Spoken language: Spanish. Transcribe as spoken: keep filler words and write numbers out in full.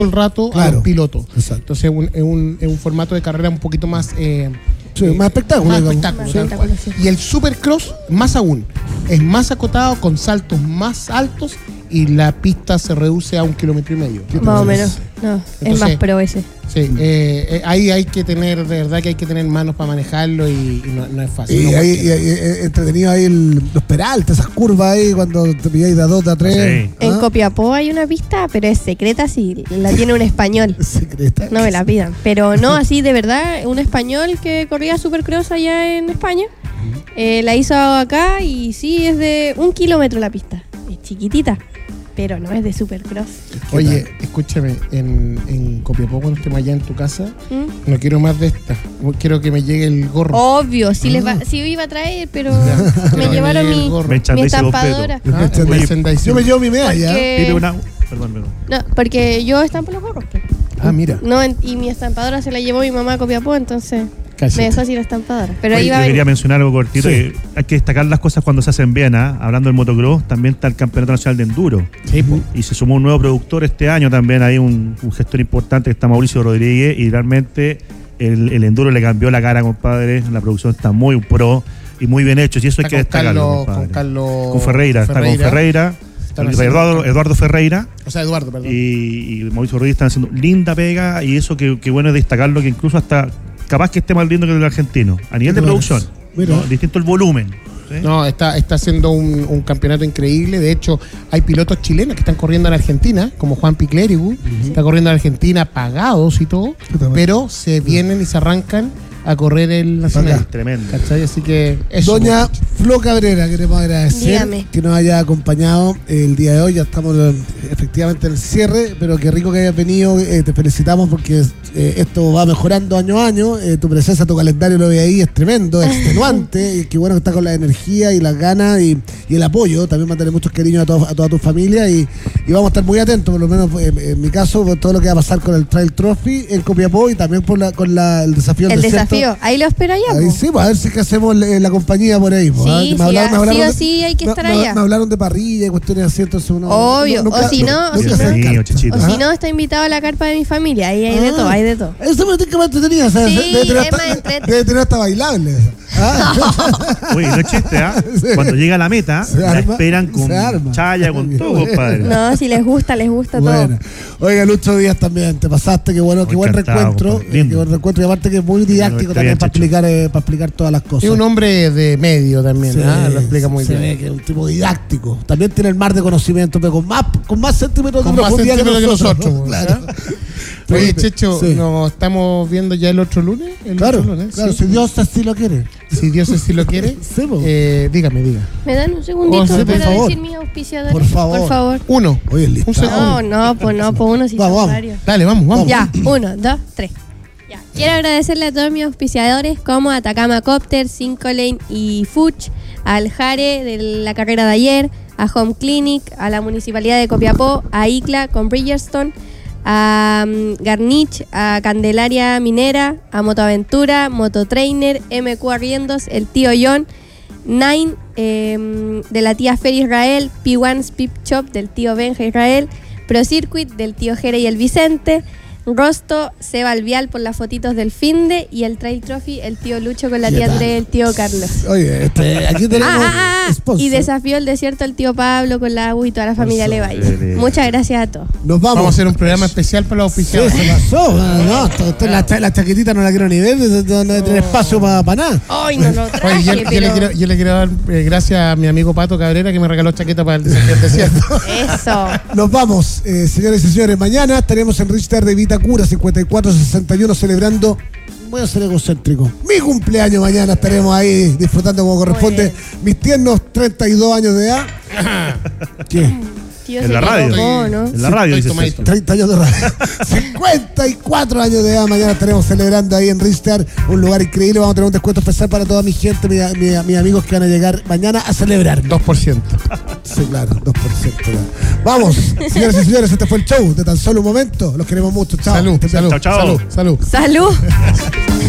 el rato claro, a los pilotos. Exacto. Entonces un, es, un, es un formato de carrera un poquito más eh, sí, eh, más espectáculo, más digamos. espectáculo, Sí. tal cual. Y el Supercross más aún es más acotado, con saltos más altos, y la pista se reduce a un kilómetro y medio. Más o menos. No, Entonces, es más pro ese. Sí, eh, eh, ahí hay que tener, de verdad que hay que tener manos para manejarlo, y, y no, no es fácil. Y no ahí y, y, entretenido ahí el, los peraltes, esas curvas ahí cuando te pilláis de a dos, de a tres. Sí. En ¿Ah? Copiapó hay una pista, pero es secreta, si la tiene un español. Secreta. No me la pidan. Pero no, así de verdad, un español que corría Supercross allá en España, eh, la hizo acá y sí, es de un kilómetro la pista. Es chiquitita, pero no es de Supercross. Oye, escúchame, en, en Copiapó, cuando estemos allá en tu casa, ¿Mm? no quiero más de esta. Quiero que me llegue el gorro. Obvio, sí, les va, sí iba a traer, pero Ya. me Que llevaron llegue el mi, gorro. Me mi merchandising estampadora. completo. Ah, el Oye, merchandising. yo me llevo mi medalla. Porque- Pipe, una... Perdón, perdón. No, porque yo estampo los gorros. pues. Ah, mira. No, en- y mi estampadora se la llevó mi mamá a Copiapó, entonces Casi. me dejó sin estampadora. Pero Oye, ahí va yo a quería venir. mencionar algo cortito, Sí. que hay que destacar las cosas cuando se hacen bien, ¿ah? Hablando del motocross, también está el Campeonato Nacional de Enduro. Sí, po. Y se sumó un nuevo productor este año también, hay un, un gestor importante que está Mauricio Rodríguez, y realmente el, el Enduro le cambió la cara, compadre. La producción está muy pro y muy bien hecho, y eso hay Está que con destacarlo, Carlos, compadre. con Carlos Con Ferreira, está con Ferreira, Están el- haciendo- Eduardo, Eduardo Ferreira O sea, Eduardo, perdón. y, y Mauricio Rodríguez están haciendo linda pega, y eso que, que bueno es destacarlo, que incluso hasta capaz que esté más lindo que el argentino, a nivel de Mira, producción, mira. ¿no? Distinto el volumen. ¿sí? No, está, está haciendo un, un campeonato increíble. De hecho, hay pilotos chilenos que están corriendo en Argentina, como Juan Piclérigu, está corriendo en Argentina pagados y todo, Puta, pero se vienen y se arrancan a correr el nacional. Acá. Tremendo. ¿Cachai? Así que eso. Doña Flo Cabrera, queremos agradecer Dígame. que nos haya acompañado el día de hoy. Ya estamos eh, efectivamente en el cierre, pero qué rico que hayas venido. Eh, te felicitamos porque eh, esto va mejorando año a año. Eh, tu presencia, tu calendario lo ve ahí, es tremendo, es extenuante. Y qué bueno que estás con la energía y las ganas y, y el apoyo. También mantener muchos cariños a, to- a toda tu familia, y, y vamos a estar muy atentos, por lo menos eh, en mi caso, por todo lo que va a pasar con el Trail Trophy en Copiapó, y también por la, con la, el desafío del El desierto. desafío, ahí lo espero allá. Ahí po. sí, pues, a ver si es que hacemos la, la compañía por ahí. Pues, Sí, ¿ah? sí, Me hablaron- me ah, hablaron sí o de- sí hay que me- estar me- allá. Me hablaron de parrilla y cuestiones así, entonces uno... Obvio, nunca- o si no, o nunca si se no- descarta. Sí, chichito. O Ajá. si no, está invitado a la carpa de mi familia. Ahí hay de Ah. todo, hay de todo. Eso me tiene que más entretenida, ¿sabes? Sí, debe, tener es más hasta, entrete. debe tener hasta bailable. ¿Ah? Oye, no es chiste, ¿ah? Sí. Cuando llega a la meta, Se la arma, esperan con se arma. chaya, con todo, Bueno. compadre. No, si les gusta, les gusta Bueno. todo. Oiga, Lucho Díaz también, te pasaste, qué bueno, qué Muy buen encantado, reencuentro. compadre. eh, Lindo. Qué buen reencuentro, y aparte que es muy didáctico Muy también bien, para Checho. explicar, eh, para explicar todas las cosas. Es un hombre de medio también, Sí, ¿ah? Lo explica muy se bien. ve que es un tipo didáctico. También tiene el mar de conocimiento, pero con más, con más centímetros Con de más profundidad que centímetros que nosotros. nosotros, Claro. Oye, Felipe, Checho, sí. nos estamos viendo ya el otro lunes. El Claro, otro lunes, claro, sí. si Dios así lo quiere. Si Dios así lo quiere. Sí, po. eh, dígame, diga. ¿Me dan un segundito Oh, sí, por para favor. decir mis auspiciadores? Por favor. Por favor. Uno. Oye, listo. Un segundo. No, no, pues no, pues uno sí Vamos, son vamos. varios. Dale, vamos, vamos. Ya, uno, dos, tres. Ya. Quiero agradecerle a todos mis auspiciadores como Atacama Copter, cinco Lane y Fuch, al Jare de la carrera de ayer, a Home Clinic, a la Municipalidad de Copiapó, a I C L A con Bridgestone, a um, Garnich, a Candelaria Minera, a Motoaventura, Mototrainer, M Q Arriendos, el tío John, Nine eh, de la tía Fer Israel, P uno Pip Shop del tío Benja Israel, Pro Circuit del tío Jere y el Vicente, Rosto, Seba Alvial por las fotitos del finde, y el Trail Trophy, el tío Lucho con la ¿Qué tía tal? André y el tío Carlos. Oye, este, aquí tenemos Ah, ah, ah, sponsor. y Desafío el Desierto el tío Pablo con la U y toda la familia Eso, Levalle. excelente. Muchas gracias a todos. Nos vamos. Vamos a hacer un programa especial para los Sí, oficiales. se pasó. No, no, esto- esto- la, cha- la chaquetita no la quiero ni ver, no no debe tener espacio para nada. Ay, no lo Oye, traje, yo, yo pero... le quiero, yo le quiero dar eh, gracias a mi amigo Pato Cabrera, que me regaló chaqueta para el desafío del desierto. Eso. Nos vamos, eh, señores y señores. Mañana estaremos en Richter de Vitacura cincuenta y cuatro sesenta y uno celebrando. Voy a ser egocéntrico. Mi cumpleaños mañana estaremos ahí disfrutando como corresponde. bien. Mis tiernos treinta y dos años de edad. ¿Qué? Tío, En se la radio. equivocó, ¿no? En la radio Estoy dices tomadito. eso. treinta años de radio. cincuenta y cuatro años de edad. Mañana estaremos celebrando ahí en Ristar, un lugar increíble. Vamos a tener un descuento especial para toda mi gente, mi- mi- mis amigos que van a llegar mañana a celebrar. dos por ciento. Sí, claro, dos por ciento. ¿no? Vamos, señores y señores, este fue el show de Tan Solo Un Momento. Los queremos mucho. Chao. Salud, Estén bien. salud, Chao, chao. salud, salud. Salud.